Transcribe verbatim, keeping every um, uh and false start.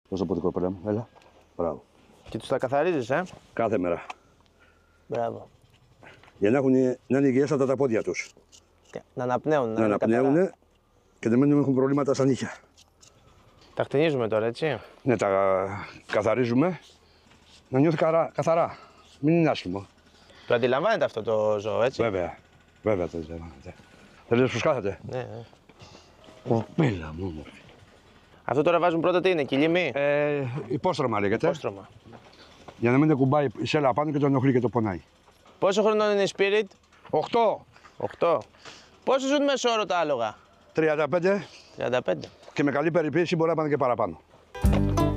Δώσε το ποτικό, πέρα μου. Έλα. Μπράβο. Και τους τα καθαρίζεις, ε. Κάθε μέρα. Μπράβο. Για να, έχουν, να είναι υγιέστατα τα πόδια τους. Να αναπνέουν. Να αναπνέουν και να μην έχουν προβλήματα στα νύχια. Τα χτενίζουμε τώρα, έτσι. Ναι, τα καθαρίζουμε. Να νιώθει καρά, καθαρά. Μην είναι άσχημο. Το αντιλαμβάνεται αυτό το ζώο, έτσι. Βέβαια. Βέβαια το αντιλαμβάνεται. Θέλετε να κάθετε. Ναι, ναι. Κοπέλα μου, όμορφη. Αυτό τώρα βάζουν πρώτα τι είναι, κυλίμι. Ε, υπόστρωμα λέγεται. Υπόστρωμα. Για να μην κουμπάει η σέλα πάνω και το ενοχλεί και το πονάει. Πόσο χρονών είναι η Spirit? Οχτώ. Οχτώ. Πόσο ζουν μέσω όρο τα άλογα? τριάντα πέντε. τριάντα πέντε. Και με καλή περιποίηση μπορεί να πάνε και παραπάνω.